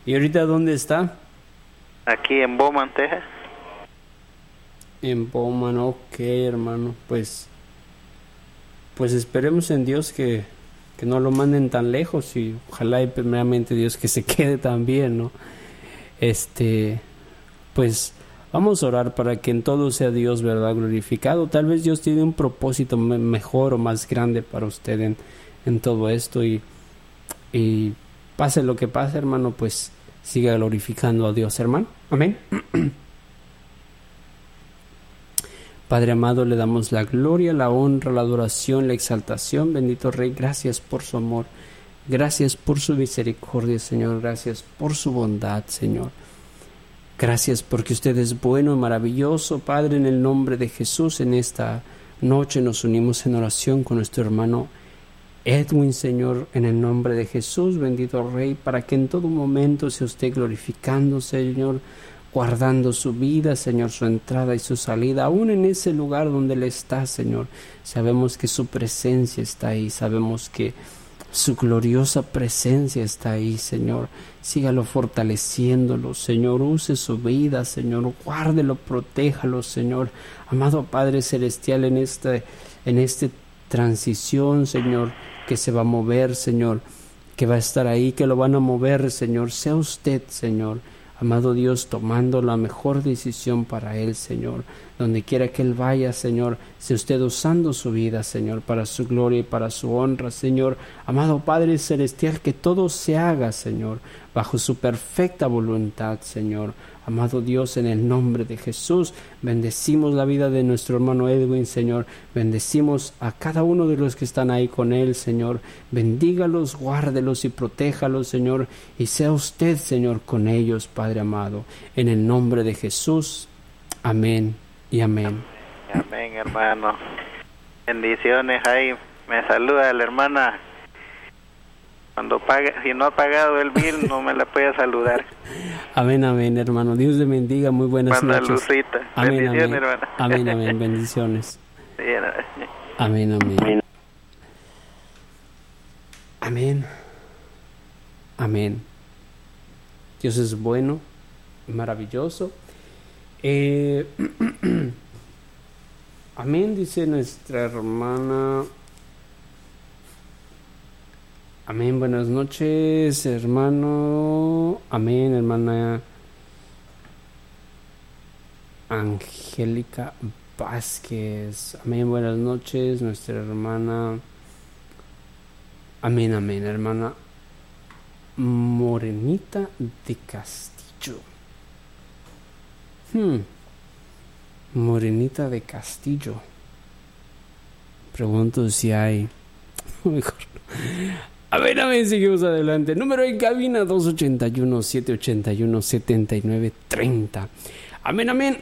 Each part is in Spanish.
¿Y ahorita dónde está? Aquí en Bowman, Texas. En Bowman, ok, hermano. Pues esperemos en Dios que no lo manden tan lejos y ojalá y primeramente Dios que se quede también, ¿no? Pues vamos a orar para que en todo sea Dios, ¿verdad? Glorificado. Tal vez Dios tiene un propósito mejor o más grande para usted en todo esto y pase lo que pase, hermano, pues siga glorificando a Dios, hermano. Amén. Padre amado, le damos la gloria, la honra, la adoración, la exaltación. Bendito Rey, gracias por su amor. Gracias por su misericordia, Señor. Gracias por su bondad, Señor. Gracias porque usted es bueno y maravilloso, Padre. En el nombre de Jesús, en esta noche nos unimos en oración con nuestro hermano Edwin, Señor, en el nombre de Jesús, bendito Rey, para que en todo momento sea usted glorificando, Señor, guardando su vida, Señor, su entrada y su salida, aún en ese lugar donde Él está, Señor. Sabemos que su presencia está ahí, sabemos que su gloriosa presencia está ahí, Señor. Sígalo fortaleciéndolo, Señor. Use su vida, Señor. Guárdelo, protéjalo, Señor. Amado Padre Celestial, en esta transición, Señor, que se va a mover, Señor, que va a estar ahí, que lo van a mover, Señor. Sea usted, Señor, amado Dios, tomando la mejor decisión para Él, Señor. Donde quiera que Él vaya, Señor, sea usted usando su vida, Señor, para su gloria y para su honra, Señor. Amado Padre Celestial, que todo se haga, Señor, bajo su perfecta voluntad, Señor. Amado Dios, en el nombre de Jesús, bendecimos la vida de nuestro hermano Edwin, Señor. Bendecimos a cada uno de los que están ahí con él, Señor. Bendígalos, guárdelos y protéjalos, Señor. Y sea usted, Señor, con ellos, Padre amado. En el nombre de Jesús. Amén y amén. Amén, hermano. Bendiciones ahí. Me saluda la hermana. Cuando pague, si no ha pagado el bill, no me la puede saludar. Amén, amén, hermano. Dios le bendiga. Muy buenas noches. Lucita. Amén, bendiciones, amén. Hermana. Amén, amén. Bendiciones. Bien. Amén, amén. Amén. Amén. Dios es bueno, maravilloso. Amén, dice nuestra hermana. Amén, buenas noches, hermano. Amén, hermana Angélica Vázquez. Amén, buenas noches, nuestra hermana. Amén, amén, hermana Morenita de Castillo. Morenita de Castillo. Pregunto si hay. Mejor. Amén, seguimos adelante. Número en cabina 281-781-7930. Amén, amén.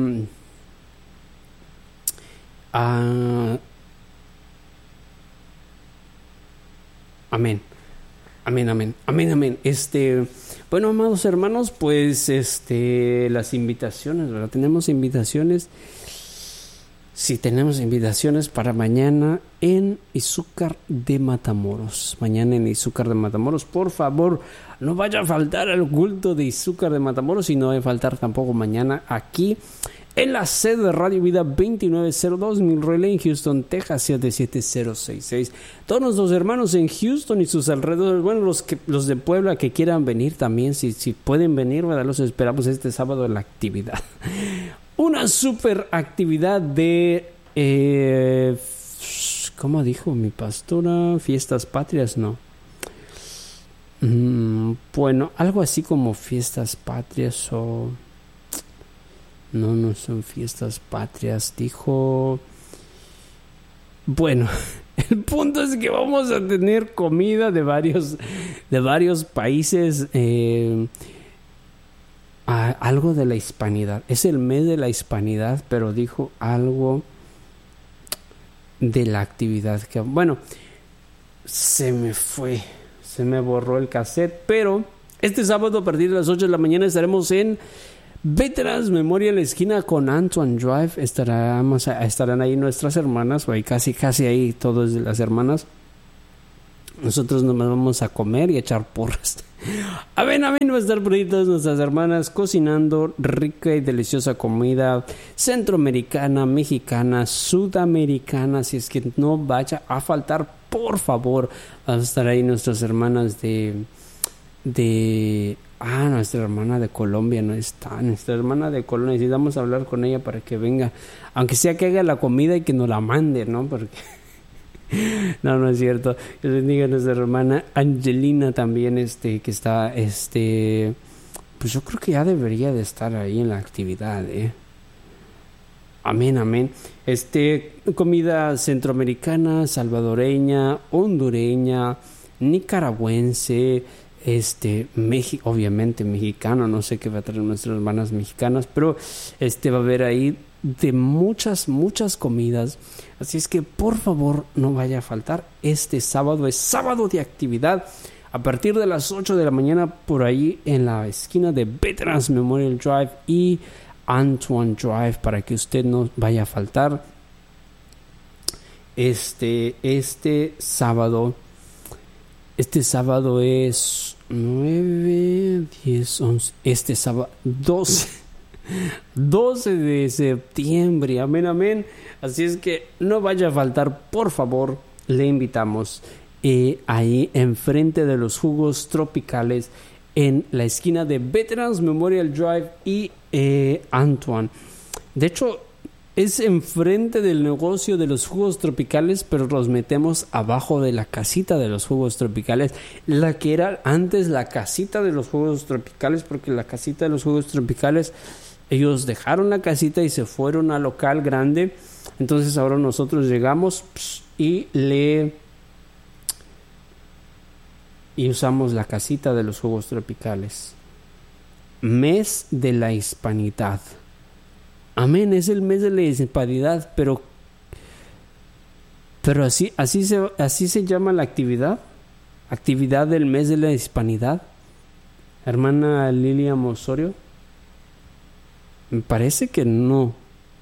Amén. Amén, amén. Amén, amén. Bueno, amados hermanos, pues las invitaciones, ¿verdad? Tenemos invitaciones. Sí, tenemos invitaciones para mañana en Izúcar de Matamoros. Mañana en Izúcar de Matamoros. Por favor, no vaya a faltar al culto de Izúcar de Matamoros y no va a faltar tampoco mañana aquí en la sede de Radio Vida 2902 Milroy Lane, Houston, Texas 77066. Todos nuestros hermanos en Houston y sus alrededores, bueno, los de Puebla que quieran venir también, si pueden venir, ¿verdad? Los esperamos este sábado en la actividad. Una super actividad de, ¿cómo dijo mi pastora? Fiestas patrias, ¿no? Bueno, algo así como fiestas patrias o... No son fiestas patrias, dijo... Bueno, el punto es que vamos a tener comida de varios países... algo de la hispanidad. Es el mes de la hispanidad, pero dijo algo de la actividad que... Bueno, se me borró el cassette, pero este sábado a partir de las 8 de la mañana estaremos en Veterans Memorial, la esquina con Antoine Drive. Estarán ahí nuestras hermanas, o ahí casi ahí todas las hermanas, Nosotros nomás vamos a comer y a echar porras. Amén, va a estar por ahí todas nuestras hermanas cocinando rica y deliciosa comida centroamericana, mexicana, sudamericana. Si es que no vaya a faltar, por favor. Van a estar ahí nuestras hermanas nuestra hermana de Colombia no está. Nuestra hermana de Colombia, necesitamos hablar con ella para que venga. Aunque sea que haga la comida y que nos la mande, ¿no? Porque... No es cierto. Dios bendiga a nuestra hermana Angelina también, que está, pues yo creo que ya debería de estar ahí en la actividad, Amén. Comida centroamericana, salvadoreña, hondureña, nicaragüense, obviamente mexicano, no sé qué va a traer nuestras hermanas mexicanas, pero va a haber ahí de muchas comidas. Así es que por favor no vaya a faltar. Este sábado es sábado de actividad a partir de las 8 de la mañana por ahí en la esquina de Veterans Memorial Drive y Antoine Drive, para que usted no vaya a faltar este sábado. Este sábado es 9, 10, 11. Este sábado 12 de septiembre. Amén. Así es que no vaya a faltar, por favor. Le invitamos ahí enfrente de los jugos tropicales en la esquina de Veterans Memorial Drive y Antoine. De hecho, es enfrente del negocio de los jugos tropicales, pero los metemos abajo de la casita de los jugos tropicales, la que era antes la casita de los jugos tropicales, porque la casita de los jugos tropicales, ellos dejaron la casita y se fueron al local grande. Entonces ahora nosotros llegamos y usamos la casita de los jugos tropicales. Mes de la Hispanidad. Amén, es el mes de la Hispanidad, pero así se llama la actividad. Actividad del mes de la Hispanidad. Hermana Lilian Osorio. Me parece que no.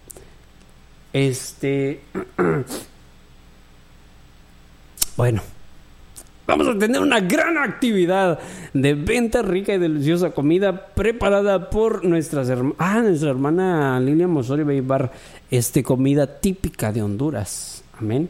Bueno, vamos a tener una gran actividad de venta rica y deliciosa comida preparada por nuestra hermana Lilian Osorio. Va a llevar comida típica de Honduras. Amén.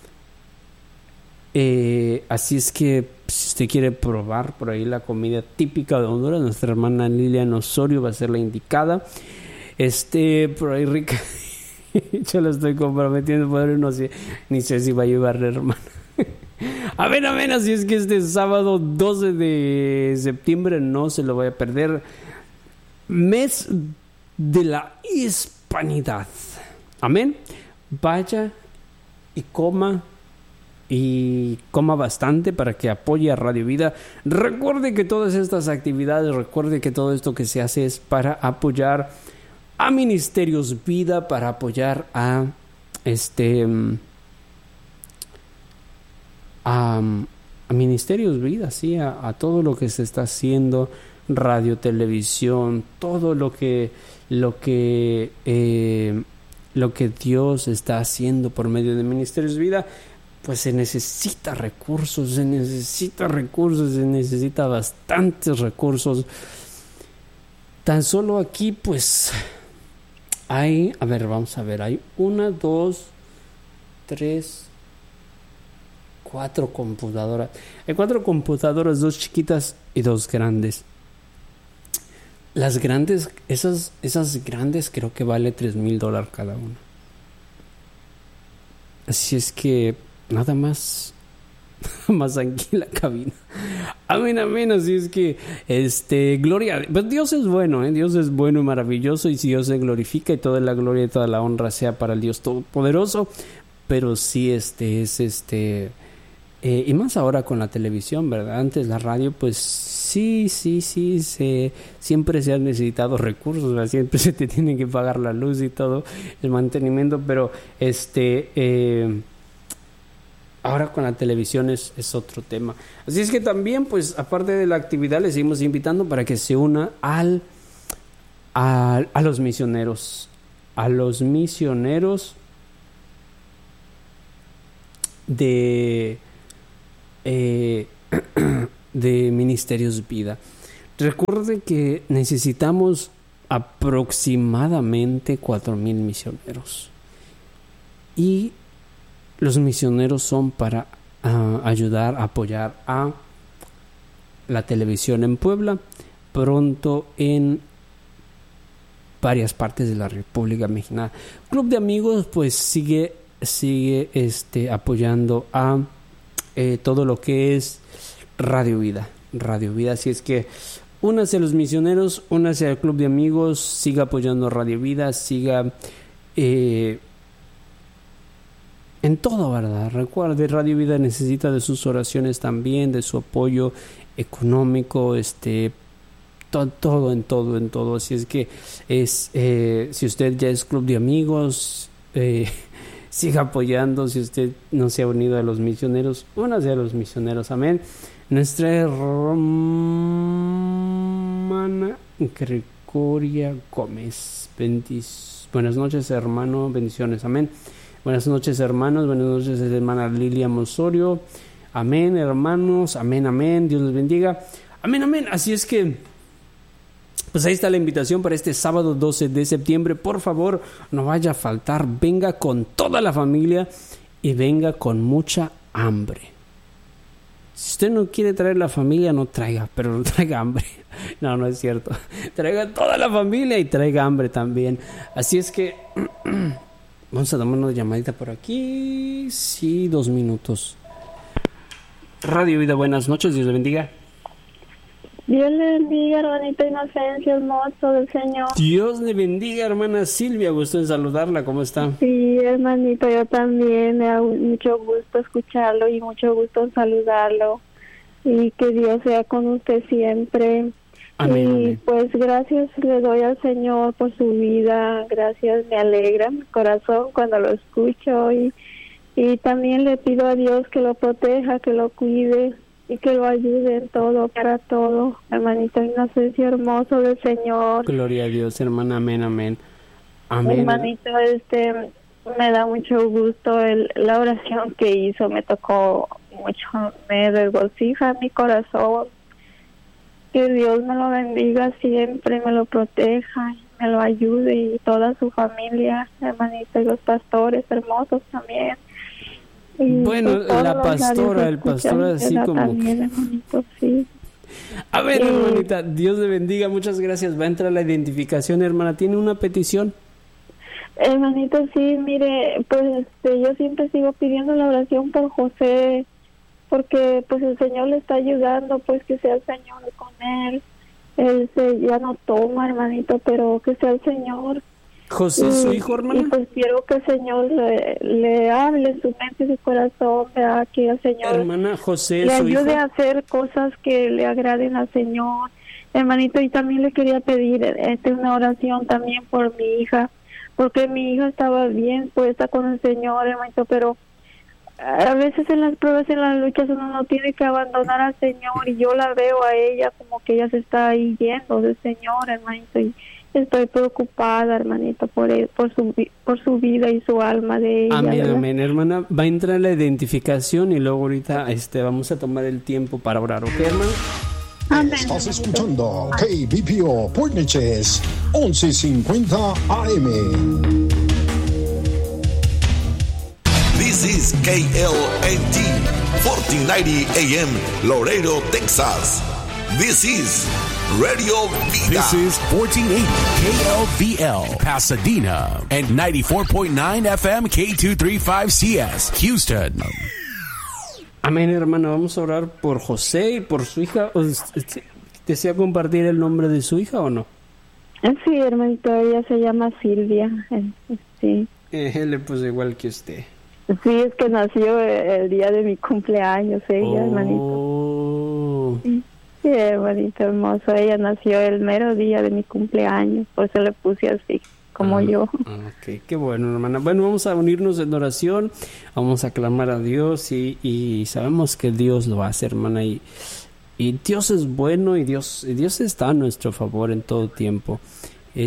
Así es que si usted quiere probar por ahí la comida típica de Honduras, nuestra hermana Lilian Osorio va a ser la indicada. Por ahí rica. Yo la estoy comprometiendo, padre, no sé, ni sé si va a llevar la hermana. Amén. Así es que este sábado 12 de septiembre no se lo vaya a perder. Mes de la Hispanidad. Amén. Vaya y coma bastante para que apoye a Radio Vida. Recuerde que todas estas actividades, recuerde que todo esto que se hace es para apoyar a Ministerios Vida, para apoyar a Ministerios Vida, sí, a todo lo que se está haciendo, radio, televisión, todo lo que Dios está haciendo por medio de Ministerios Vida. Pues se necesita recursos, se necesita bastantes recursos. Tan solo aquí pues hay, vamos a ver, hay 1, 2, 3, 4 computadoras. Hay 4 computadoras, 2 chiquitas y 2 grandes. Las grandes, esas grandes creo que vale $3,000 cada una. Así es que nada más aquí en la cabina. Amén. Así es que gloria, pues Dios es bueno, Dios es bueno y maravilloso, y si Dios se glorifica, y toda la gloria y toda la honra sea para el Dios Todopoderoso. Pero sí y más ahora con la televisión, ¿verdad? Antes la radio, pues sí, siempre se han necesitado recursos, ¿verdad? Siempre se te tiene que pagar la luz y todo el mantenimiento, pero ahora con la televisión es otro tema. Así es que también, pues, aparte de la actividad, les seguimos invitando para que se una a los misioneros. A los misioneros de de Ministerios Vida. Recuerde que necesitamos aproximadamente 4,000 misioneros. Y los misioneros son para ayudar, apoyar a la televisión en Puebla, pronto en varias partes de la República Mexicana. Club de Amigos pues sigue apoyando a todo lo que es Radio Vida, así es que únase a los misioneros, únase al Club de Amigos, siga apoyando a Radio Vida, siga en todo, ¿verdad? Recuerde, Radio Vida necesita de sus oraciones también, de su apoyo económico, todo, en todo. Así es que si usted ya es Club de Amigos, siga apoyando. Si usted no se ha unido a los misioneros, únase a los misioneros. Amén. Nuestra hermana Gregoria Gómez. Buenas noches, hermano. Bendiciones. Amén. Buenas noches, hermanos. Buenas noches, hermana Lilia Mosorio. Amén, hermanos. Amén. Dios les bendiga. Amén. Así es que, pues ahí está la invitación para este sábado 12 de septiembre. Por favor, no vaya a faltar. Venga con toda la familia y venga con mucha hambre. Si usted no quiere traer la familia, no traiga, pero no traiga hambre. No es cierto. Traiga toda la familia y traiga hambre también. Así es que vamos a tomar una llamadita por aquí. Sí, 2 minutos. Radio Vida, buenas noches. Dios le bendiga. Dios le bendiga, hermanita Inocencia, hermoso del Señor. Dios le bendiga, hermana Silvia. Gusto en saludarla. ¿Cómo está? Sí, hermanito, yo también. Me da mucho gusto escucharlo y mucho gusto en saludarlo. Y que Dios sea con usted siempre. Amén. Pues gracias le doy al Señor por su vida. Gracias, me alegra mi corazón cuando lo escucho. Y también le pido a Dios que lo proteja, que lo cuide y que lo ayude en todo, para todo, hermanito Inocencio hermoso del Señor. Gloria a Dios, hermana. Amén. Hermanito, me da mucho gusto la oración que hizo, me tocó mucho, me regocija mi corazón. Que Dios me lo bendiga siempre, me lo proteja, me lo ayude y toda su familia, hermanito, y los pastores hermosos también. Bueno, la pastora, el pastor así como también, hermanito, sí. A ver, hermanita, Dios le bendiga, muchas gracias. Va a entrar la identificación, hermana. ¿Tiene una petición? Hermanito, sí, mire, pues yo siempre sigo pidiendo la oración por José, porque pues el Señor le está ayudando, pues que sea el Señor con él. Él ya no toma, hermanito, pero que sea el Señor. José, su hijo, hermano. Y pues quiero que el Señor le hable en su mente y su corazón, ¿verdad? Que el Señor, hermana, José, le su ayude hijo, a hacer cosas que le agraden al Señor, hermanito. Y también le quería pedir una oración también por mi hija, porque mi hija estaba bien puesta con el Señor, hermanito, pero a veces en las pruebas, en las luchas, uno no tiene que abandonar al Señor, y yo la veo a ella como que ella se está ahí yendo del Señor, hermanito, y estoy preocupada, hermanito, por su vida y su alma de ella. Amén, hermana. Va a entrar la identificación y luego ahorita vamos a tomar el tiempo para orar, ¿ok, hermano? Amén. Estás escuchando KBPO Port Neches 1150 AM. This is KLNT 1490 AM Laredo, Texas. This is Radio Vida. This is 1480 KLVL Pasadena and 94.9 FM K235CS Houston. Amén, hermano. Vamos a orar por José y por su hija. ¿Desea compartir el nombre de su hija o no? Sí, hermanito, ella se llama Silvia. Sí. Él pues igual que usted. Sí, es que nació el día de mi cumpleaños ella, hermanito. Sí, hermanito hermoso. Ella nació el mero día de mi cumpleaños, por eso le puse así, como yo. Ok, qué bueno, hermana. Bueno, vamos a unirnos en oración, vamos a clamar a Dios y sabemos que Dios lo hace, hermana, y Dios es bueno y Dios está a nuestro favor en todo tiempo.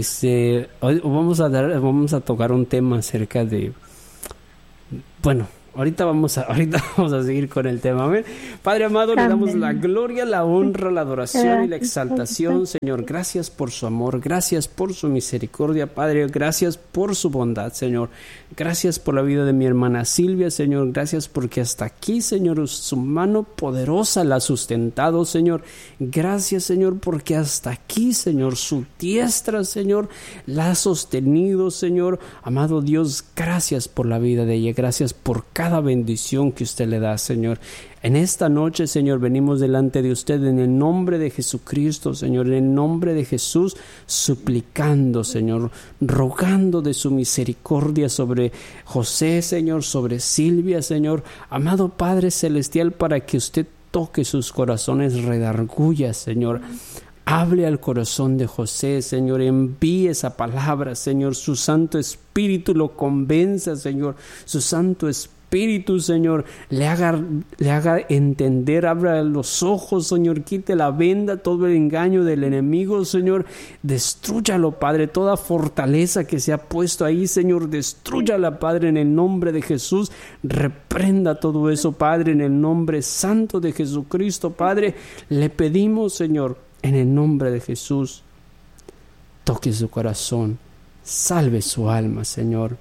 Hoy vamos a tocar un tema acerca de, bueno, Ahorita vamos a seguir con el tema. Amén. Padre amado, le damos la gloria, la honra, la adoración y la exaltación, Señor. Gracias por su amor, gracias por su misericordia, Padre. Gracias por su bondad, Señor. Gracias por la vida de mi hermana Silvia, Señor. Gracias porque hasta aquí, Señor, su mano poderosa la ha sustentado, Señor. Gracias, Señor, porque hasta aquí, Señor, su diestra, Señor, la ha sostenido, Señor. Amado Dios, gracias por la vida de ella. Gracias por cada bendición que usted le da, Señor. En esta noche, Señor, venimos delante de usted en el nombre de Jesucristo, Señor, en el nombre de Jesús, suplicando, Señor, rogando de su misericordia sobre José, Señor, sobre Silvia, Señor. Amado Padre Celestial, para que usted toque sus corazones, redarguya, Señor. Hable al corazón de José, Señor, envíe esa palabra, Señor, su Santo Espíritu lo convenza, Señor, su Santo Espíritu, Señor, le haga entender, abra los ojos, Señor, quite la venda, todo el engaño del enemigo, Señor, destrúyalo, Padre, toda fortaleza que se ha puesto ahí, Señor, destrúyala, Padre, en el nombre de Jesús, reprenda todo eso, Padre, en el nombre santo de Jesucristo, Padre, le pedimos, Señor, en el nombre de Jesús, toque su corazón, salve su alma, Señor.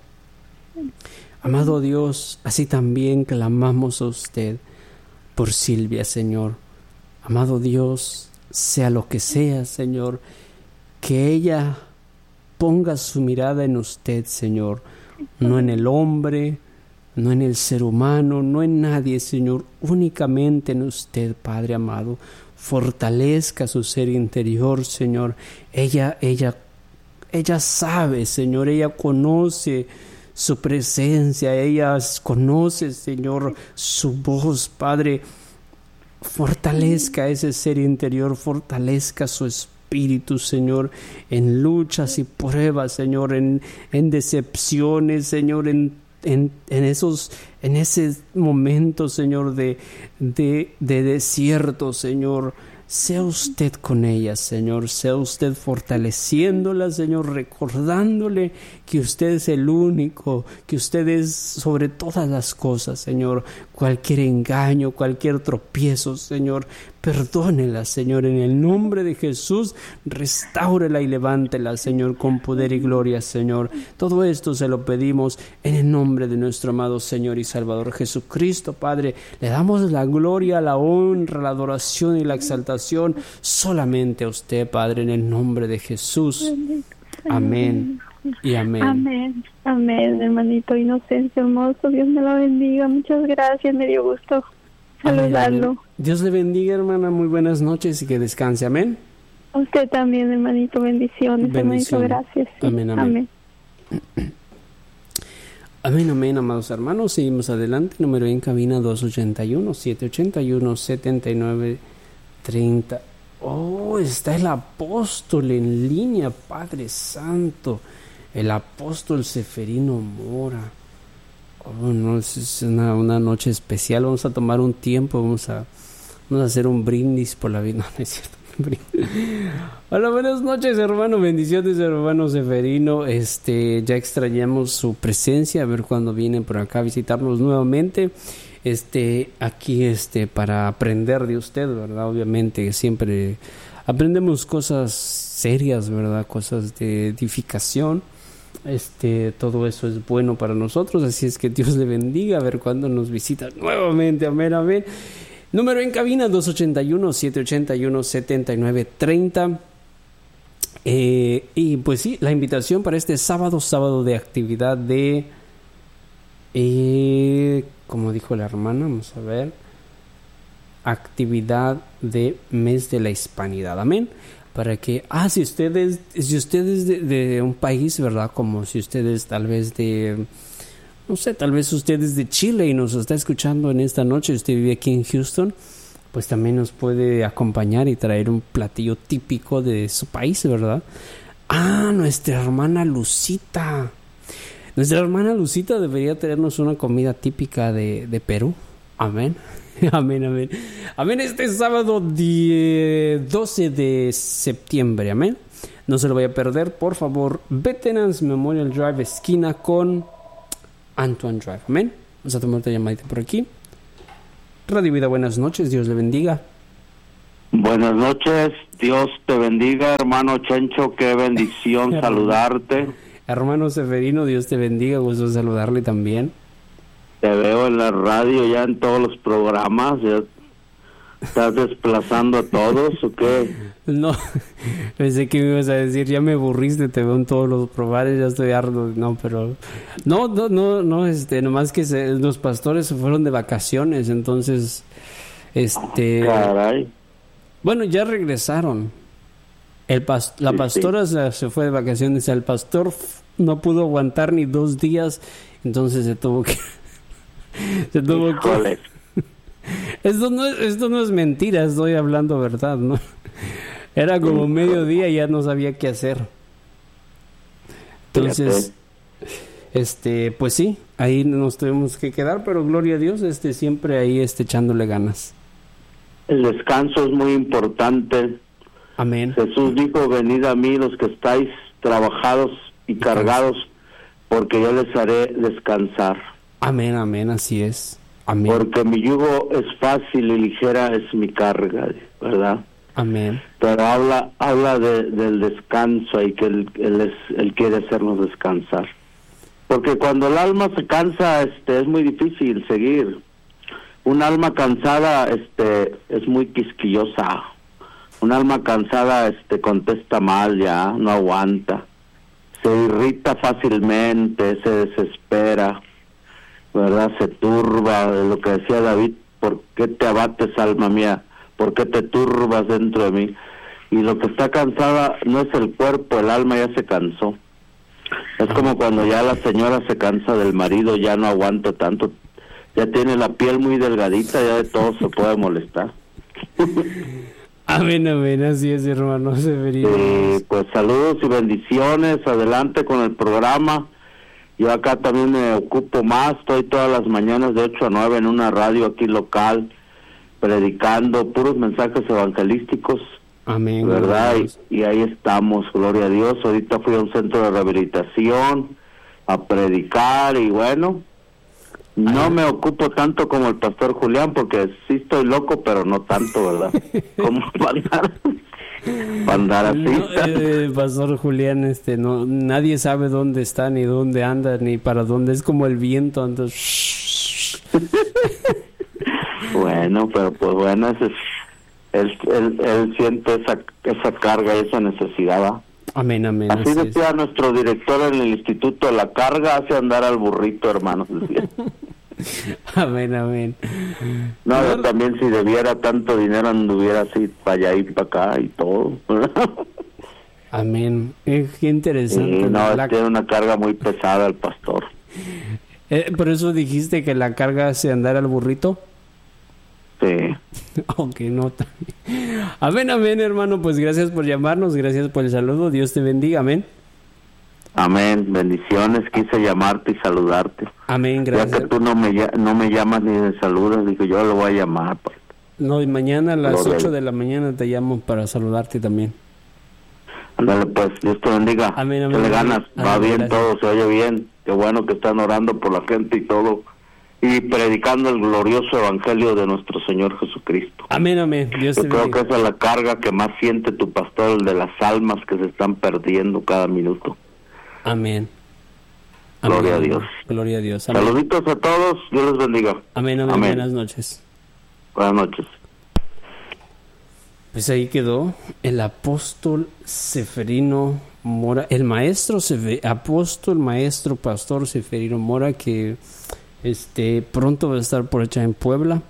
Amado Dios, así también clamamos a usted por Silvia, Señor. Amado Dios, sea lo que sea, Señor, que ella ponga su mirada en usted, Señor, no en el hombre, no en el ser humano, no en nadie, Señor, únicamente en usted, Padre amado. Fortalezca su ser interior, Señor. Ella sabe, Señor, ella conoce su presencia, ella conoce, Señor, su voz, Padre. Fortalezca ese ser interior, fortalezca su espíritu, Señor, en luchas y pruebas, Señor, en decepciones, Señor, en ese momento, Señor, de desierto, Señor. Sea usted con ella, Señor, sea usted fortaleciéndola, Señor, recordándole que usted es el único, que usted es sobre todas las cosas, Señor. Cualquier engaño, cualquier tropiezo, Señor, perdónela, Señor, en el nombre de Jesús, restáurela y levántela, Señor, con poder y gloria, Señor. Todo esto se lo pedimos en el nombre de nuestro amado Señor y Salvador Jesucristo, Padre. Le damos la gloria, la honra, la adoración y la exaltación solamente a usted, Padre, en el nombre de Jesús. Amén y amén. Amén, amén, hermanito Inocencio hermoso. Dios me lo bendiga. Muchas gracias, me dio gusto saludarlo. Amén. Dios le bendiga, hermana. Muy buenas noches y que descanse. Amén. A usted también, hermanito. Bendiciones. Hermanito, gracias. Sí. Amén, amén. Amén. Amén, amén, amados hermanos. Seguimos adelante. Número en cabina 281-781-7930. Oh, está el apóstol en línea, Padre Santo. El apóstol Seferino Mora. Oh, no, es una noche especial. Vamos a tomar un tiempo. Vamos a hacer un brindis por la vida. No, no es cierto. Hola, buenas noches, hermano. Bendiciones, hermano Seferino. Ya extrañamos su presencia. A ver cuándo vienen por acá a visitarnos nuevamente. Aquí para aprender de usted, ¿verdad? Obviamente siempre aprendemos cosas serias, ¿verdad? Cosas de edificación. Todo eso es bueno para nosotros, así es que Dios le bendiga. A ver cuándo nos visita nuevamente. Amén, amén. Número en cabina 281-781-7930. Y pues sí, la invitación para este sábado de actividad de como dijo la hermana, vamos a ver, actividad de mes de la hispanidad. Amén. Para que, si ustedes de un país, ¿verdad? Como si ustedes tal vez tal vez ustedes de Chile y nos está escuchando en esta noche, usted vive aquí en Houston, pues también nos puede acompañar y traer un platillo típico de su país, ¿verdad? Nuestra hermana Lucita. Nuestra hermana Lucita debería traernos una comida típica de Perú. Amén. Amén, amén. Amén, este sábado 12 de septiembre. Amén. No se lo vaya a perder, por favor. Veterans Memorial Drive, esquina con Antoine Drive. Amén. Vamos a tomar otra llamadita por aquí. Radio Vida, buenas noches, Dios le bendiga. Buenas noches, Dios te bendiga, hermano Chencho, qué bendición saludarte. Hermano Seferino, Dios te bendiga, gusto saludarle también. Te veo en la radio ya en todos los programas, ya estás desplazando a todos, ¿o qué? No, pensé que me ibas a decir, ya me aburriste, te veo en todos los programas, ya estoy harto. No, pero no, nomás que los pastores se fueron de vacaciones, entonces, Caray. Bueno, ya regresaron. La pastora se fue de vacaciones, el pastor no pudo aguantar ni 2 días, entonces se tuvo que... Esto no es mentira, estoy hablando verdad, ¿no? Era como mediodía y ya no sabía qué hacer. Entonces, pues sí, ahí nos tuvimos que quedar, pero gloria a Dios, siempre ahí echándole ganas. El descanso es muy importante. Amén. Jesús dijo, venid a mí los que estáis trabajados y cargados, porque yo les haré descansar. Amén, amén, así es. Amén. Porque mi yugo es fácil y ligera es mi carga, ¿verdad? Amén. Pero habla del descanso y que él quiere hacernos descansar. Porque cuando el alma se cansa, es muy difícil seguir. Un alma cansada, es muy quisquillosa. Un alma cansada, contesta mal ya, no aguanta. Se irrita fácilmente, se desespera, ¿verdad? Se turba, lo que decía David, ¿por qué te abates, alma mía? ¿Por qué te turbas dentro de mí? Y lo que está cansada no es el cuerpo, el alma ya se cansó. Es como cuando ya la señora se cansa del marido, ya no aguanta tanto, ya tiene la piel muy delgadita, ya de todo se puede molestar. Amén, amén, así es, hermano Severino. Pues saludos y bendiciones, adelante con el programa. Yo acá también me ocupo más, estoy todas las mañanas de 8 a 9 en una radio aquí local, predicando puros mensajes evangelísticos. Amén. ¿Verdad? Y ahí estamos, gloria a Dios. Ahorita fui a un centro de rehabilitación a predicar y bueno, no me ocupo tanto como el pastor Julián porque sí estoy loco, pero no tanto, ¿verdad? Como para andar así. No, pastor Julián, no, nadie sabe dónde está, ni dónde anda, ni para dónde, es como el viento, entonces... Bueno, pero pues bueno, él siente esa carga y esa necesidad, ¿va? Amén, amén. Así decía nuestro director en el instituto, la carga hace andar al burrito, hermanos, decía. Amén, amén. No, yo también si debiera tanto dinero anduviera así para allá y para acá y todo. Amén. Qué interesante. Sí, no, tiene una carga muy pesada el pastor. ¿Por eso dijiste que la carga hace andar al burrito? Sí. Aunque no. Amén, amén, hermano. Pues gracias por llamarnos, gracias por el saludo. Dios te bendiga, amén. Amén, bendiciones. Quise llamarte y saludarte. Amén, gracias. Ya que tú no me llamas ni me saludas, digo, yo lo voy a llamar. Pues. No, y mañana a las 8 de la mañana te llamo para saludarte también. Ándale, pues, Dios te bendiga. Amén, amén. Que le ganas, va amén, bien gracias. todo, se oye bien. Qué bueno que están orando por la gente y todo. Y predicando el glorioso evangelio de nuestro Señor Jesucristo. Amén, amén. Dios te bendiga. Yo creo que esa es la carga que más siente tu pastor, el de las almas que se están perdiendo cada minuto. Amén. Gloria a Dios. Gloria a Dios. Amén. Saluditos a todos, Dios les bendiga. Amén, amén. Amén. Buenas noches. Buenas noches. Pues ahí quedó el apóstol Seferino Mora, el maestro apóstol, maestro, pastor Seferino Mora, que pronto va a estar por allá en Puebla,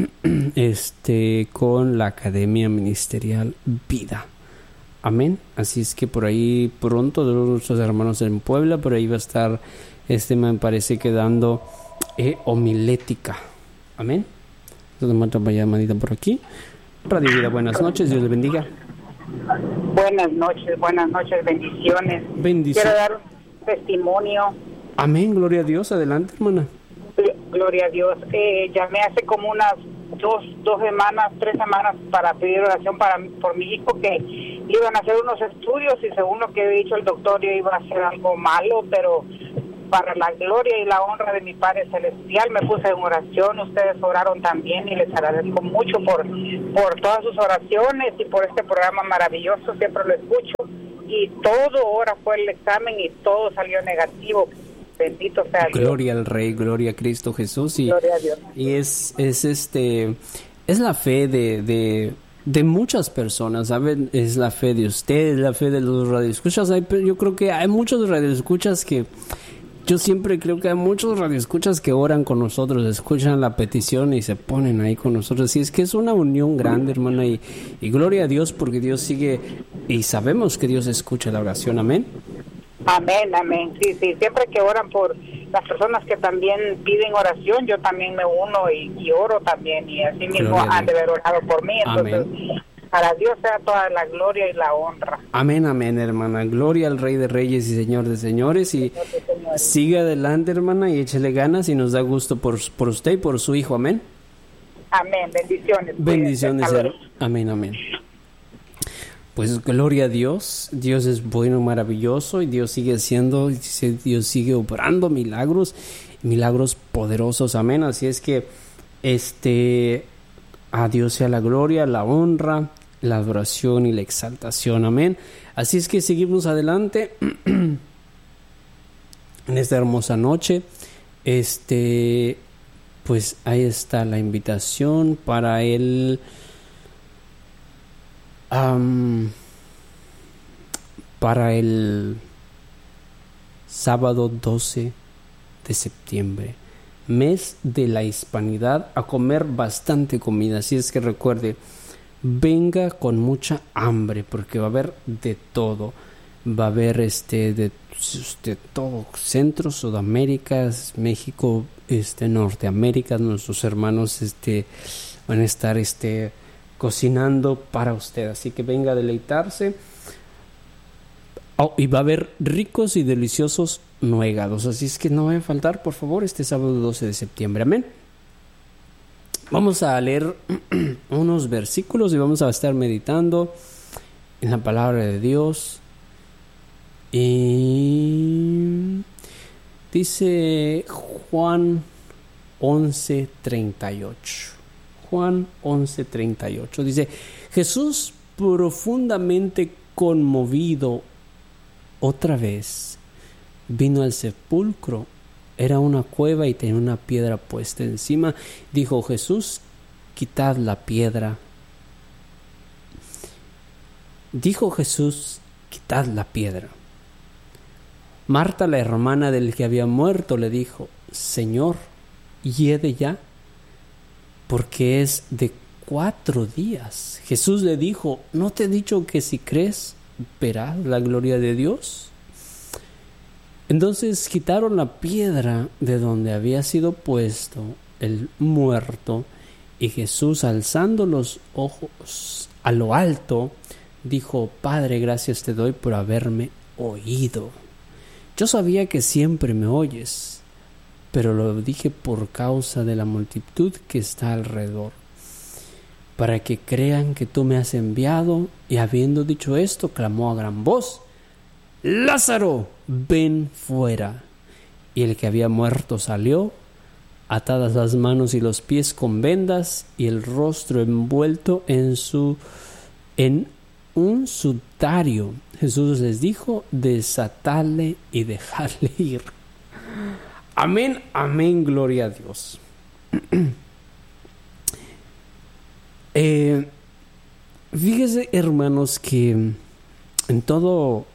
con la Academia Ministerial Vida. Amén. Así es que por ahí pronto, de nuestros hermanos en Puebla, por ahí va a estar, me parece que dando homilética. Amén. Entonces, otra llamadita por aquí. Radio Vida, buenas noches, Dios le bendiga. Buenas noches, bendiciones. Quiero dar un testimonio. Amén, gloria a Dios, adelante, hermana. Gloria a Dios. Llamé hace como unas 3 semanas para pedir oración por mi hijo, que iban a hacer unos estudios y según lo que había dicho el doctor iba a ser algo malo, pero para la gloria y la honra de mi Padre Celestial. Me puse en oración, ustedes oraron también y les agradezco mucho por todas sus oraciones y por este programa maravilloso, siempre lo escucho. Y todo ahora fue el examen y todo salió negativo. Bendito sea Dios. Gloria al Rey, gloria a Cristo Jesús. Y, gloria a Dios. Y es la fe de muchas personas, ¿saben? Es la fe de ustedes, la fe de los radioescuchas. Yo creo que hay muchos radioescuchas yo siempre creo que hay muchos radioescuchas que oran con nosotros, escuchan la petición y se ponen ahí con nosotros. Y es que es una unión grande, hermana, y gloria a Dios, porque Dios sigue, y sabemos que Dios escucha la oración. Amén. Amén, amén. Sí, siempre que oran por las personas que también piden oración, yo también me uno y oro también, y así mismo han de haber orado por mí. Entonces, amén. Para Dios sea toda la gloria y la honra. Amén, amén, hermana. Gloria al Rey de Reyes y Señor de Señores. Y siga adelante, hermana, y échele ganas, y nos da gusto por usted y por su hijo. Amén. Amén. Bendiciones. Bendiciones. Amén, amén. Pues gloria a Dios. Dios es bueno, maravilloso, y Dios sigue Dios sigue obrando milagros poderosos. Amén. Así es que a Dios sea la gloria, la honra, la adoración y la exaltación. Amén. Así es que seguimos adelante en esta hermosa noche. Pues ahí está la invitación para el sábado 12 de septiembre, mes de la hispanidad, a comer bastante comida. Así es que recuerde, venga con mucha hambre, porque va a haber de todo. Va a haber de todo, Centro, Sudamérica, México, Norteamérica. Nuestros hermanos van a estar cocinando para usted, así que venga a deleitarse. Y va a haber ricos y deliciosos nuegados, así es que no va a faltar, por favor, este sábado 12 de septiembre. Amén. Vamos a leer unos versículos y vamos a estar meditando en la palabra de Dios. Y dice Juan 11:38. Juan 11:38 dice: Jesús, profundamente conmovido, otra vez vino al sepulcro. Era una cueva y tenía una piedra puesta encima. Dijo Jesús: quitad la piedra. Dijo Jesús: quitad la piedra. Marta, la hermana del que había muerto, le dijo: Señor, hiede ya, porque es de 4 días. Jesús le dijo: ¿no te he dicho que si crees verás la gloria de Dios? Entonces quitaron la piedra de donde había sido puesto el muerto, y Jesús, alzando los ojos a lo alto, dijo: Padre, gracias te doy por haberme oído. Yo sabía que siempre me oyes, pero lo dije por causa de la multitud que está alrededor, para que crean que tú me has enviado. Y habiendo dicho esto, clamó a gran voz: Lázaro, ven fuera. Y el que había muerto salió, atadas las manos y los pies con vendas, y el rostro envuelto en un sudario. Jesús les dijo: desatadle y dejadle ir. Amén, amén, gloria a Dios. Fíjese, hermanos, que en todo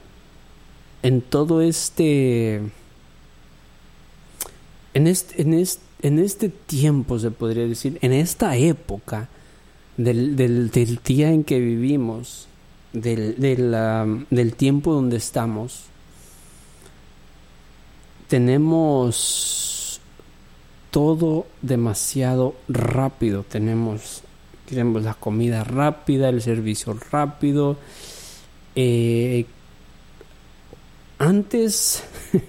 este tiempo, se podría decir, en esta época del día en que vivimos, del tiempo donde estamos, tenemos todo demasiado rápido. Queremos la comida rápida, el servicio rápido. Antes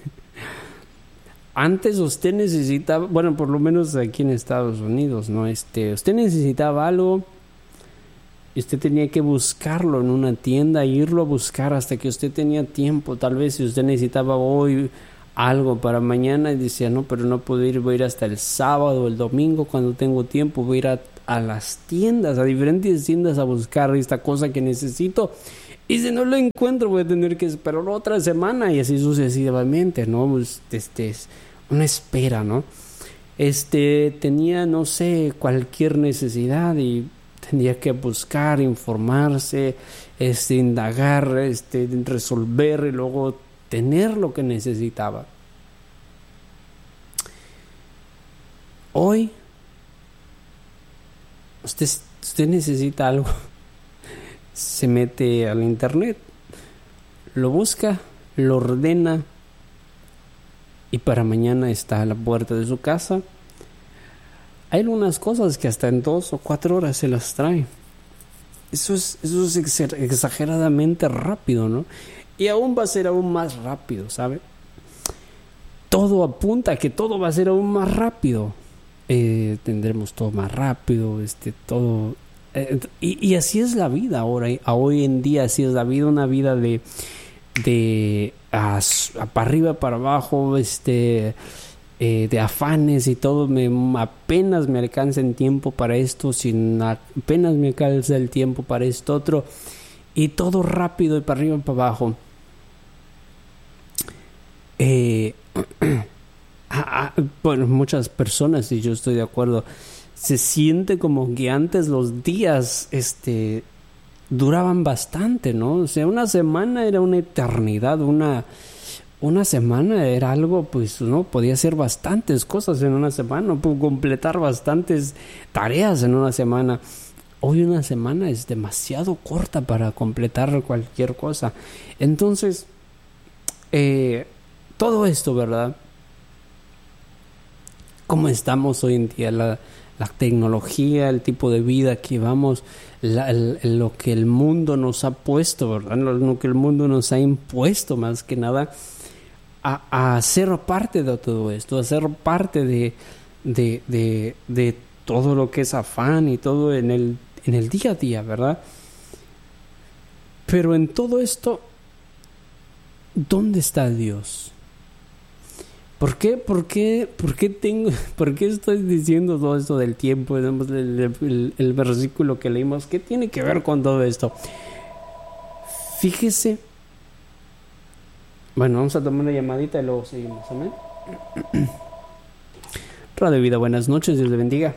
usted necesitaba, bueno, por lo menos aquí en Estados Unidos, ¿no? Usted necesitaba algo y usted tenía que buscarlo en una tienda, irlo a buscar hasta que usted tenía tiempo. Tal vez si usted necesitaba hoy algo para mañana y decía, no, pero no puedo ir, voy a ir hasta el sábado o el domingo cuando tengo tiempo, voy a ir a las tiendas, a diferentes tiendas a buscar esta cosa que necesito. Y si no lo encuentro, voy a tener que esperar otra semana y así sucesivamente, ¿no? Pues, es una espera, ¿no? Tenía, no sé, cualquier necesidad y tenía que buscar, informarse, indagar, resolver y luego tener lo que necesitaba. Hoy, usted necesita algo. Se mete al internet, lo busca, lo ordena y para mañana está a la puerta de su casa. Hay algunas cosas que hasta en 2 o 4 horas se las trae. Eso es exageradamente rápido, ¿no? Y aún va a ser aún más rápido, ¿sabe? Todo apunta a que todo va a ser aún más rápido. Tendremos todo más rápido, todo... Y así es la vida ahora, hoy en día así es la vida, una vida de para arriba, para abajo, de afanes y todo, apenas me alcanza el tiempo para esto, apenas me alcanza el tiempo para esto otro, y todo rápido y para arriba y para abajo. Bueno, muchas personas, y yo estoy de acuerdo, se siente como que antes los días duraban bastante, ¿no? O sea, una semana era una eternidad, una semana era algo, pues, ¿no? Podía hacer bastantes cosas en una semana, puedo completar bastantes tareas en una semana. Hoy una semana es demasiado corta para completar cualquier cosa. Entonces, todo esto, ¿verdad? ¿Cómo estamos hoy en día? La tecnología, el tipo de vida que vamos, lo que el mundo nos ha puesto, ¿verdad? Lo que el mundo nos ha impuesto, más que nada, a ser parte de todo esto, a ser parte de todo lo que es afán y todo en el día a día, ¿verdad? Pero en todo esto, ¿dónde está Dios? ¿Por qué estoy diciendo todo esto del tiempo? El versículo que leímos, ¿qué tiene que ver con todo esto? Fíjese. Bueno, vamos a tomar una llamadita y luego seguimos. Amén. Radio Vida, buenas noches, Dios le bendiga.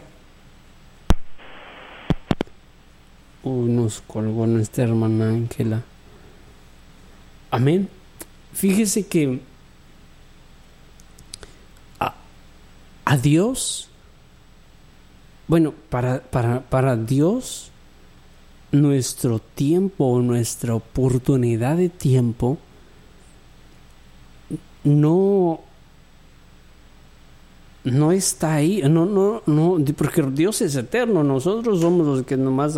Nos colgó nuestra hermana Ángela. Amén. Fíjese que a Dios, bueno, para Dios, nuestro tiempo, nuestra oportunidad de tiempo, no está ahí, no, porque Dios es eterno, nosotros somos los que nomás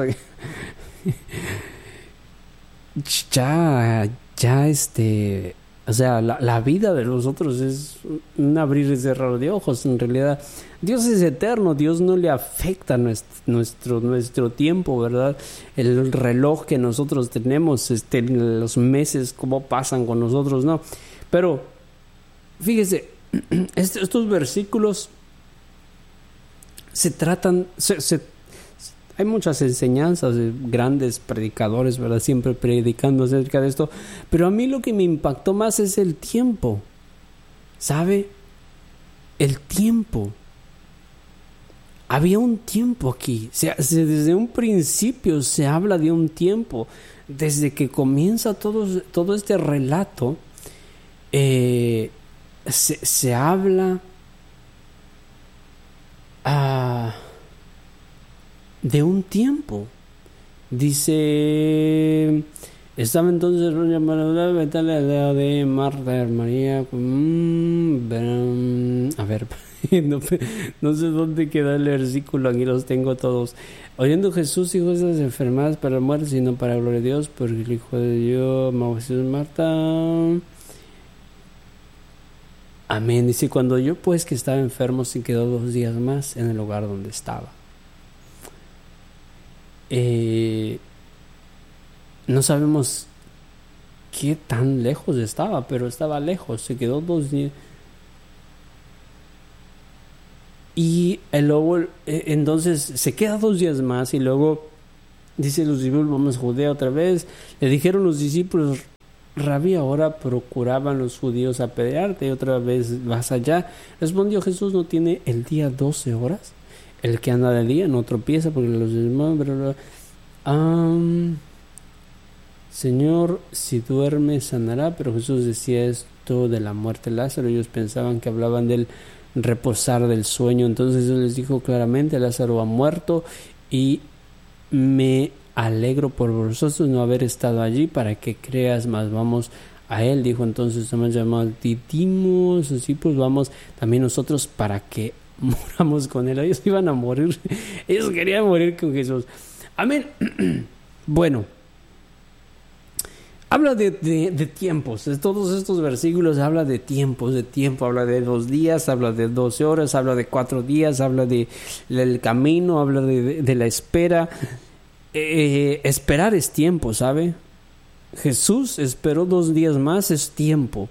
o sea, la vida de nosotros es un abrir y cerrar de ojos. En realidad, Dios es eterno. Dios no le afecta nuestro tiempo, ¿verdad? El reloj que nosotros tenemos, los meses, cómo pasan con nosotros, no. Pero, fíjese, estos versículos se tratan... Hay muchas enseñanzas de grandes predicadores, ¿verdad? Siempre predicando acerca de esto. Pero a mí lo que me impactó más es el tiempo. ¿Sabe? El tiempo. Había un tiempo aquí. Desde un principio se habla de un tiempo. Desde que comienza todo este relato, se habla de un tiempo. Dice, estaba entonces una palabra de Marta y María. A ver, no sé dónde queda el versículo, aquí los tengo todos. Oyendo Jesús, hijo de las enfermedades para la muerte, sino para la gloria de Dios, porque el Hijo de Dios, Jesús, Marta. Amén. Dice, cuando yo pues que estaba enfermo, se quedó 2 días más en el lugar donde estaba. No sabemos qué tan lejos estaba, pero estaba lejos. Se quedó 2 Y luego, entonces, se queda 2 días más y luego dice los discípulos, vamos a Judea otra vez. Le dijeron los discípulos, Rabí, ahora procuraban los judíos apedrearte y otra vez vas allá. Respondió Jesús, ¿no tiene el día 12 horas? El que anda de día no tropieza porque los demás... Señor, si duerme sanará. Pero Jesús decía esto de la muerte de Lázaro. Ellos pensaban que hablaban del reposar del sueño. Entonces Jesús les dijo claramente, Lázaro ha muerto y me alegro por vosotros no haber estado allí para que creas más. Vamos a él, dijo entonces, estamos llamados, dimos, así pues vamos también nosotros para que moramos con él. Ellos iban a morir, ellos querían morir con Jesús. Amén. Bueno, habla de tiempos. Todos estos versículos habla de tiempos, habla de 2 días, habla de 12 horas, habla de 4 días, habla del camino, habla de la espera. Esperar es tiempo, ¿sabe? Jesús esperó 2 días más, es tiempo.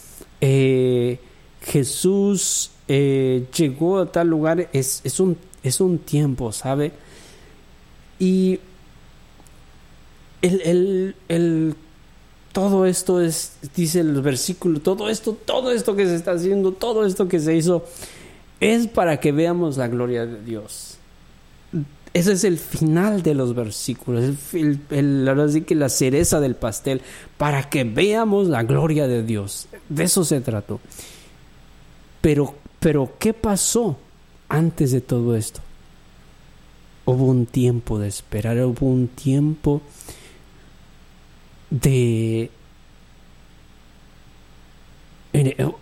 Jesús llegó a tal lugar, es un tiempo, ¿sabe? Y todo esto es, dice el versículo, todo esto que se está haciendo, todo esto que se hizo, es para que veamos la gloria de Dios. Ese es el final de los versículos, ahora sí que la cereza del pastel, para que veamos la gloria de Dios. De eso se trató. Pero ¿qué pasó antes de todo esto? Hubo un tiempo de esperar, hubo un tiempo de... En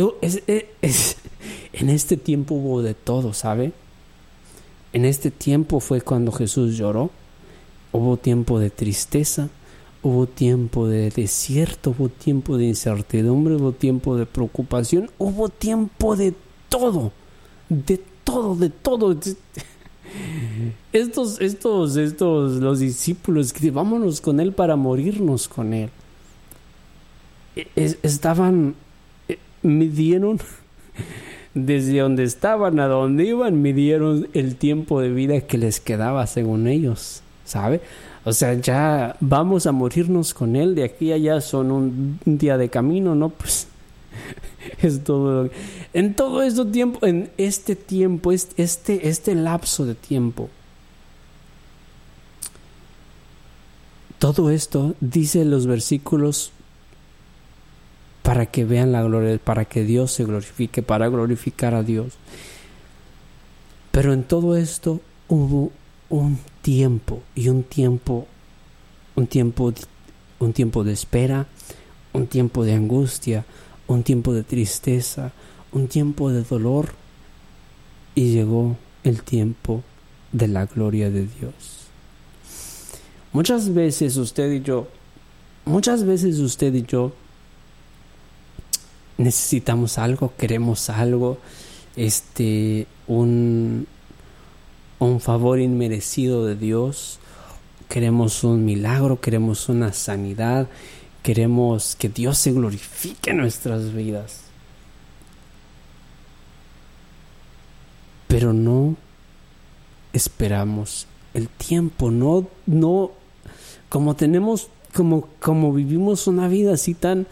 este tiempo hubo de todo, ¿sabe? En este tiempo fue cuando Jesús lloró. Hubo tiempo de tristeza, hubo tiempo de desierto, hubo tiempo de incertidumbre, hubo tiempo de preocupación, hubo tiempo de todo, de todo. Los discípulos, que vámonos con él para morirnos con él. Midieron desde donde estaban a donde iban, midieron el tiempo de vida que les quedaba según ellos, ¿sabe? O sea, ya vamos a morirnos con él, de aquí a allá son un día de camino, ¿no? Pues es todo. En todo este tiempo, en este tiempo, este lapso de tiempo, todo esto dice los versículos para que vean la gloria, para que Dios se glorifique, para glorificar a Dios. Pero en todo esto hubo un tiempo de espera, un tiempo de angustia, un tiempo de tristeza, un tiempo de dolor, y llegó el tiempo de la gloria de Dios. Muchas veces usted y yo necesitamos algo, queremos algo, un favor inmerecido de Dios, queremos un milagro, queremos una sanidad, queremos que Dios se glorifique en nuestras vidas. Pero no esperamos el tiempo, no como vivimos una vida así tan...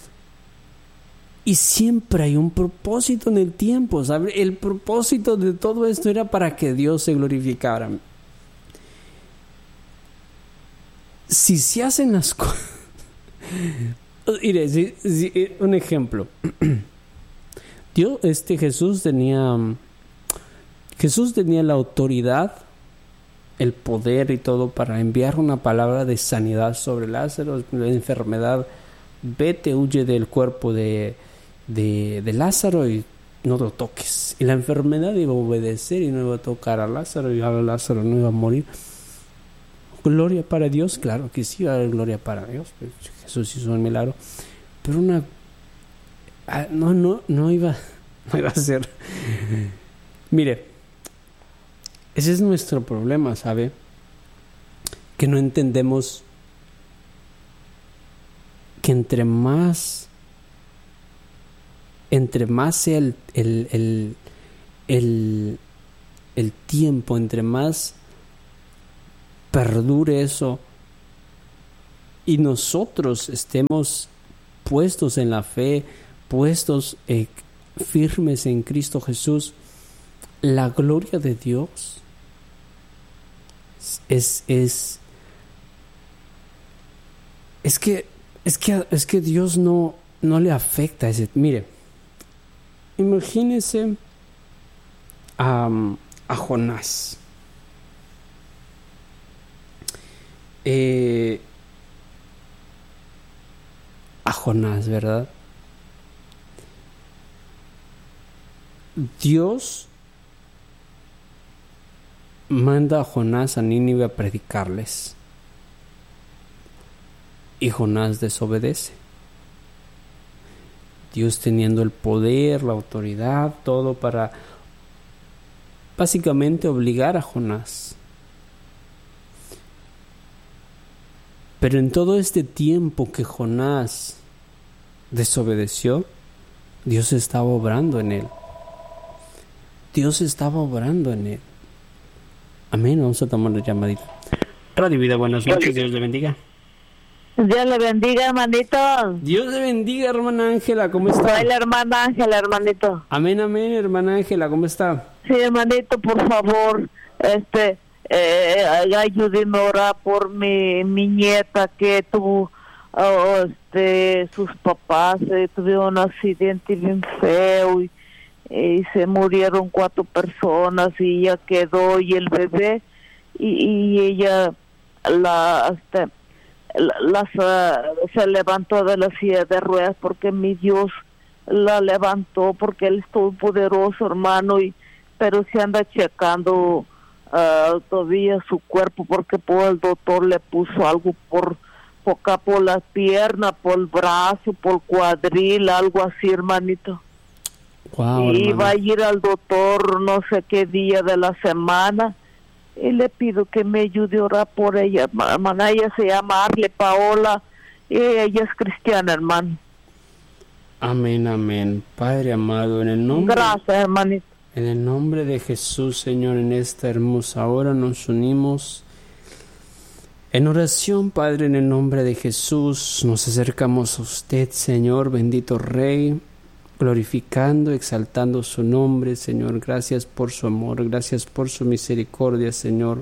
Y siempre hay un propósito en el tiempo, ¿sabes? El propósito de todo esto era para que Dios se glorificara. Si se hacen las cosas... Mire, un ejemplo. Jesús tenía la autoridad, el poder y todo para enviar una palabra de sanidad sobre Lázaro, la enfermedad. Vete, huye del cuerpo de Lázaro y no lo toques. Y la enfermedad iba a obedecer y no iba a tocar a Lázaro, y ahora Lázaro no iba a morir. Gloria para Dios, claro que sí, gloria para Dios. Jesús hizo un milagro, pero no iba a ser. Mire, ese es nuestro problema, ¿sabe? Que no entendemos que entre más sea el tiempo, entre más perdure eso y nosotros estemos puestos en la fe, puestos firmes en Cristo Jesús, la gloria de Dios es que Dios no le afecta ese. Mire, imagínese a Jonás. A Jonás, ¿verdad? Dios manda a Jonás a Nínive a predicarles. Y Jonás desobedece. Dios teniendo el poder, la autoridad, todo para básicamente obligar a Jonás. Pero en todo este tiempo que Jonás desobedeció, Dios estaba obrando en él. Dios estaba obrando en él. Amén. Vamos a tomar la llamadita. Radio Vida, buenas noches. Dios le bendiga. Dios le bendiga, hermanito. Dios le bendiga, hermana Ángela. ¿Cómo está? Soy la hermana Ángela, hermanito. Amén, amén, hermana Ángela. ¿Cómo está? Sí, hermanito, por favor, ayúdeme a orar por mi nieta que tuvo, sus papás tuvieron un accidente bien feo y se murieron 4 personas y ella quedó y el bebé y ella se levantó de la silla de ruedas porque mi Dios la levantó porque Él es todo poderoso, hermano, pero se anda checando todavía su cuerpo porque el doctor le puso algo por la pierna, por el brazo, por el cuadril, algo así, hermanito. Wow, y hermano. va a ir al doctor no sé qué día de la semana y le pido que me ayude a orar por ella, hermana. Ella se llama Arle Paola y ella es cristiana, hermano. Amén, amén. Padre amado, en el nombre, gracias, hermanito. En el nombre de Jesús, Señor, en esta hermosa hora nos unimos en oración, Padre, en el nombre de Jesús. Nos acercamos a usted, Señor, bendito Rey, glorificando, exaltando su nombre, Señor. Gracias por su amor, gracias por su misericordia, Señor.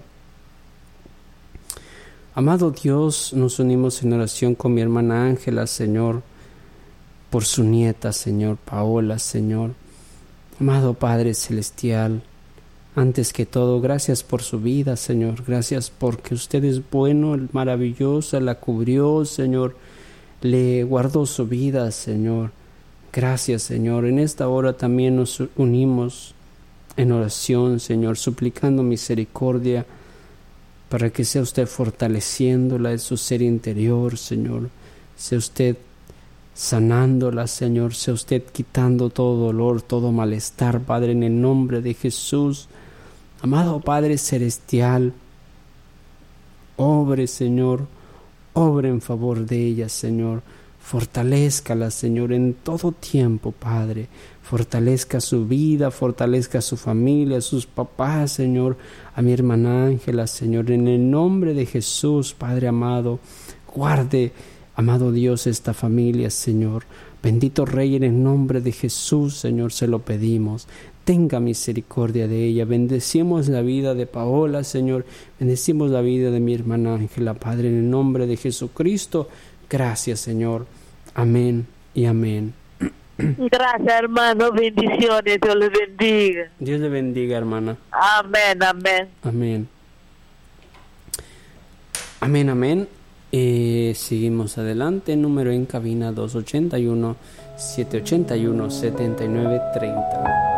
Amado Dios, nos unimos en oración con mi hermana Ángela, Señor, por su nieta, Señor, Paola, Señor. Amado Padre Celestial, antes que todo, gracias por su vida, Señor. Gracias porque usted es bueno, el maravilloso, la cubrió, Señor. Le guardó su vida, Señor. Gracias, Señor. En esta hora también nos unimos en oración, Señor, suplicando misericordia para que sea usted fortaleciéndola en su ser interior, Señor. Sea usted sanándola, Señor. Sea usted quitando todo dolor, todo malestar, Padre, en el nombre de Jesús. Amado Padre Celestial, obre, Señor, obre en favor de ella, Señor. Fortalézcala, Señor, en todo tiempo, Padre. Fortalezca su vida, fortalezca su familia, sus papás, Señor. A mi hermana Ángela, Señor, en el nombre de Jesús, Padre amado. Guarde, amado Dios, esta familia, Señor. Bendito Rey, en el nombre de Jesús, Señor, se lo pedimos. Tenga misericordia de ella. Bendecimos la vida de Paola, Señor. Bendecimos la vida de mi hermana Ángela, Padre, en el nombre de Jesucristo. Gracias, Señor. Amén y amén. Gracias, hermano. Bendiciones. Dios le bendiga. Dios le bendiga, hermana. Amén, amén. Amén. Amén, amén. Seguimos adelante. Número en cabina 281-781-7930.